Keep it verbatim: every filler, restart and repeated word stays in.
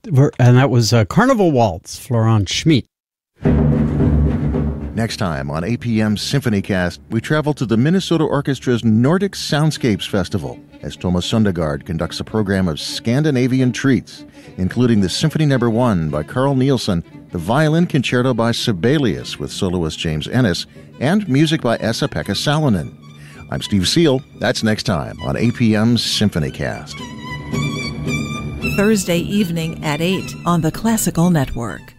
We're, and that was uh, Carnival Waltz, Florent Schmidt. Next time on A P M's SymphonyCast, we travel to the Minnesota Orchestra's Nordic Soundscapes Festival as Thomas Sundergaard conducts a program of Scandinavian treats, including the Symphony Number One by Carl Nielsen, the Violin Concerto by Sibelius with soloist James Ennis, and music by Esa-Pekka Salonen. I'm Steve Seal. That's next time on A P M's SymphonyCast. Thursday evening at eight on the Classical Network.